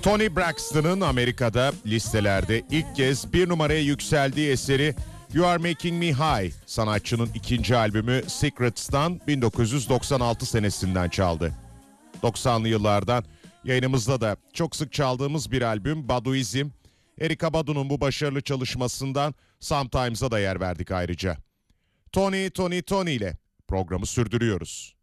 Toni Braxton'ın Amerika'da listelerde ilk kez bir numaraya yükseldiği eseri You Are Making Me High, sanatçının ikinci albümü Secrets'tan 1996 senesinden çaldı. 90'lı yıllardan yayınımızda da çok sık çaldığımız bir albüm Baduizm, Erykah Badu'nun bu başarılı çalışmasından Sometimes'a da yer verdik ayrıca. Toni ile programı sürdürüyoruz.